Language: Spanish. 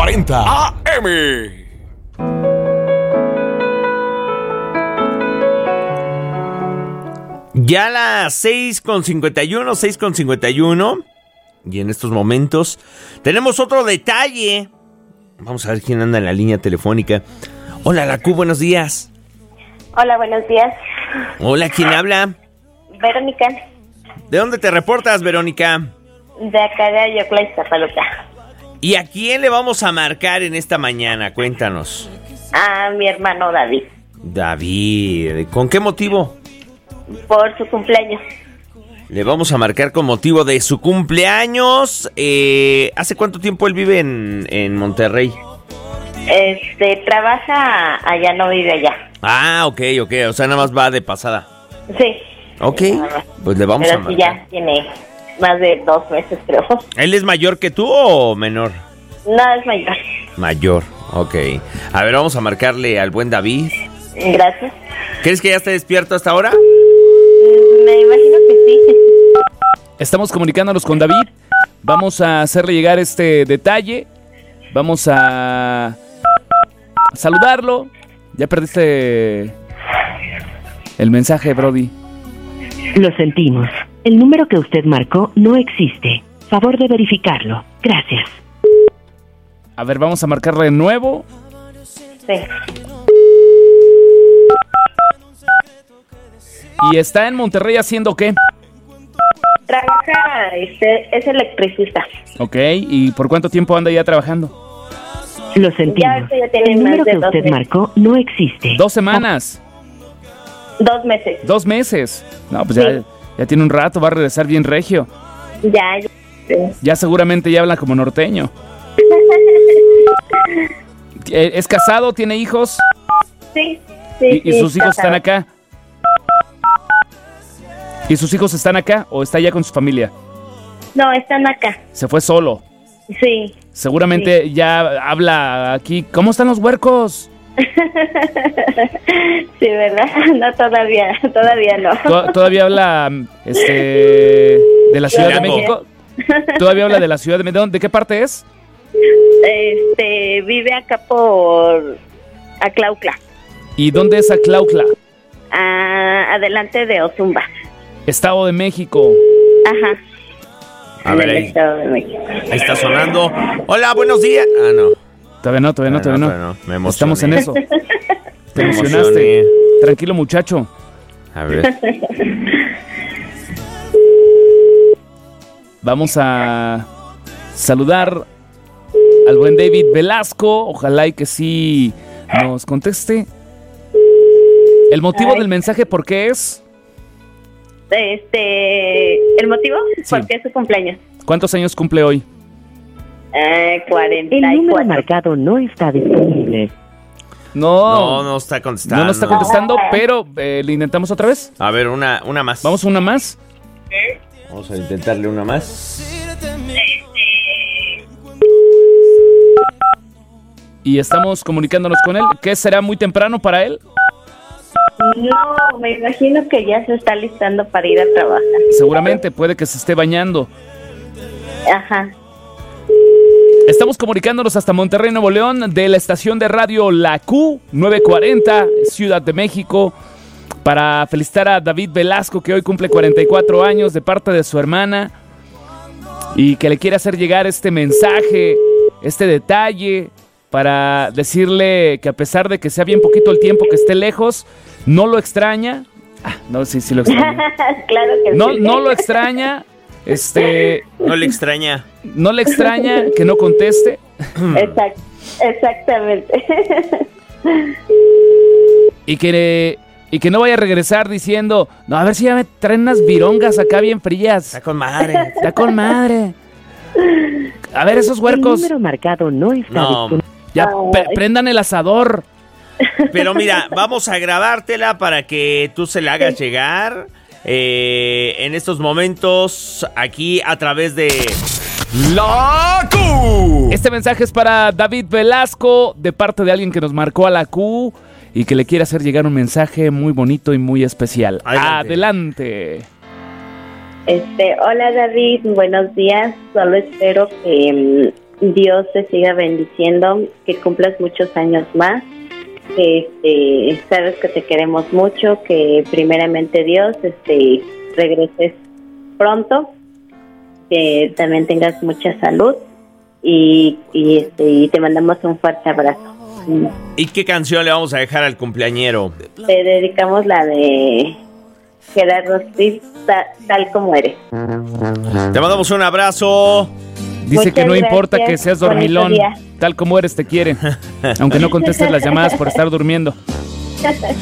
940 AM. Ya las 6:51. Y en estos momentos tenemos otro detalle. Vamos a ver quién anda en la línea telefónica. Hola, Lacu, buenos días. Hola, buenos días. Hola, ¿quién habla? Verónica, ¿De dónde te reportas, Verónica? de acá de Ayocla, Iztapaluca. ¿Y a quién le vamos a marcar en esta mañana? Cuéntanos. A mi hermano David, David, ¿con qué motivo? por su cumpleaños. Le vamos a marcar con motivo de su cumpleaños. ¿Hace cuánto tiempo él vive en Monterrey? Trabaja allá, no vive allá. Ah, ok, o sea, nada más va de pasada. Sí. Ok, pues le vamos a Pero sí, marcar. ya tiene más de 2 meses, creo. ¿Él es mayor que tú o menor? No, es mayor. Mayor, ok. A ver, vamos a marcarle al buen David. Gracias. ¿Crees que ya esté despierto hasta ahora? Me imagino que sí. Estamos comunicándonos con David. Vamos a hacerle llegar este detalle. Vamos a saludarlo. Ya perdiste el mensaje, Brody. Lo sentimos. El número que usted marcó no existe. Favor de verificarlo. Gracias. A ver, vamos a marcarle de nuevo. Sí. ¿Y está en Monterrey haciendo qué? Trabaja, es electricista. Ok, ¿y por cuánto tiempo anda ya trabajando? Lo sentimos. Ya tiene El más número de que 2 usted meses. marcó no existe. 2 semanas. 2 meses. 2 meses. No, pues Sí. ya tiene un rato, va a regresar bien regio. Ya. Sí. Ya seguramente ya habla como norteño. ¿Es casado? ¿Tiene hijos? Sí. ¿Y sus hijos están acá? ¿Y sus hijos están acá o está ya con su familia? No, están acá. Se fue solo. Sí. Seguramente ya habla aquí. ¿Cómo están los huercos? Sí, ¿verdad? No, todavía no. ¿Todavía habla de la Ciudad de Chilango. México? ¿Todavía habla de la Ciudad de México? ¿De qué parte es? Vive acá por Aclautla, ¿Y dónde es Aclautla? adelante de Ozumba. Estado de México. Ajá. A ver, En el ahí Estado de México. está sonando. Hola, buenos días. Ah, no. Todavía no. Me emocioné. Estamos en eso. Te Me emocionaste. emocioné. Tranquilo, muchacho. A ver. Vamos a saludar al buen David Velasco. Ojalá y que sí nos conteste. ¿El motivo del mensaje por qué es? ¿El motivo? Sí. Porque es su cumpleaños. ¿Cuántos años cumple hoy? 44. El número marcado no está disponible. No está contestando. No nos está contestando, pero le intentamos otra vez. A ver, una más. Vamos a una más. Vamos a intentarle una más. Y estamos comunicándonos con él. ¿Qué será muy temprano para él? No, me imagino que ya se está listando para ir a trabajar. Seguramente puede que se esté bañando. Ajá. Estamos comunicándonos hasta Monterrey, Nuevo León, de la estación de radio La Q 940, Ciudad de México, para felicitar a David Velasco, que hoy cumple 44 años, de parte de su hermana, y que le quiere hacer llegar este mensaje, este detalle, para decirle que a pesar de que sea bien poquito el tiempo que esté lejos, no lo extraña. No, sí lo extraña. Claro que No, sí. no lo extraña. No le extraña. No le extraña que no conteste. Exactamente. Y que no vaya a regresar diciendo, no, a ver si ya me traen unas virongas acá bien frías. Está con madre. Está con madre. A ver esos El huercos. número marcado no está No, disponible. Ya prendan el asador. pero mira, vamos a grabártela para que tú se la hagas llegar en estos momentos aquí a través de La Q. Este mensaje es para David Velasco, de parte de alguien que nos marcó a la Q y que le quiere hacer llegar un mensaje muy bonito y muy especial. Adelante. Hola David, buenos días. Solo espero que Dios te siga bendiciendo, que cumplas muchos años más, que sabes que te queremos mucho, que primeramente Dios regreses pronto, que también tengas mucha salud y te mandamos un fuerte abrazo. ¿Y qué canción le vamos a dejar al cumpleañero? Te dedicamos la de Gerardo Ortiz, tal como eres. Te mandamos un abrazo. Dice Muchas que no importa gracias. que seas Bonito dormilón, día. tal como eres te quiere, aunque no contestes las llamadas por estar durmiendo.